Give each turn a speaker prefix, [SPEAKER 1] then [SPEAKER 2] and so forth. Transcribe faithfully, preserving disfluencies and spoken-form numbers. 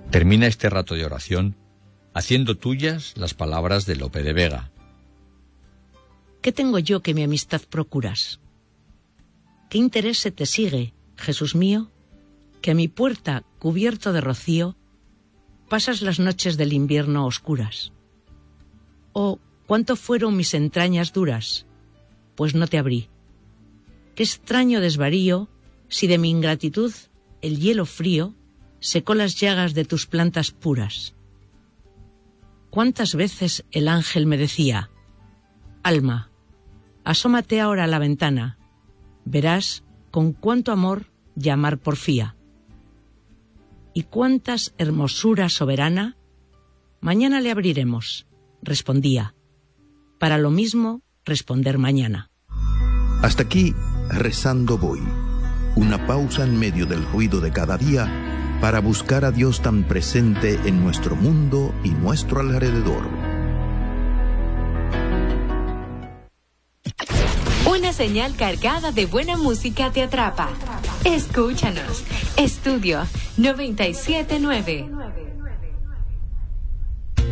[SPEAKER 1] Termina este rato de oración haciendo tuyas las palabras de Lope de Vega.
[SPEAKER 2] ¿Qué tengo yo que mi amistad procuras? ¿Qué interés se te sigue, Jesús mío, que a mi puerta, cubierto de rocío, pasas las noches del invierno oscuras? Oh, cuánto fueron mis entrañas duras, pues no te abrí. Qué extraño desvarío, si de mi ingratitud el hielo frío secó las llagas de tus plantas puras. Cuántas veces el ángel me decía: alma, asómate ahora a la ventana, verás con cuánto amor llamar porfía. Y cuántas hermosura soberana, mañana le abriremos, respondía, para lo mismo responder mañana.
[SPEAKER 3] Hasta aquí, rezando voy. Una pausa en medio del ruido de cada día para buscar a Dios tan presente en nuestro mundo y nuestro alrededor.
[SPEAKER 4] Una señal cargada de buena música te atrapa. Escúchanos. Estudio noventa y siete punto nueve.